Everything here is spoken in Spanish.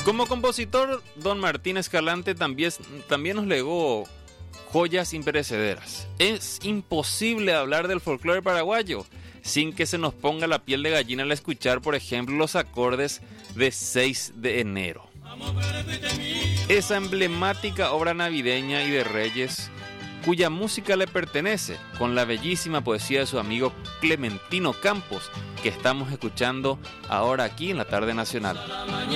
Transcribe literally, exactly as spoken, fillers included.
Como compositor, don Martín Escalante también, también nos legó joyas imperecederas. Es imposible hablar del folclore paraguayo sin que se nos ponga la piel de gallina al escuchar, por ejemplo, los acordes de seis de enero. Esa emblemática obra navideña y de Reyes, cuya música le pertenece, con la bellísima poesía de su amigo Clementino Campos, que estamos escuchando ahora aquí en la Tarde Nacional.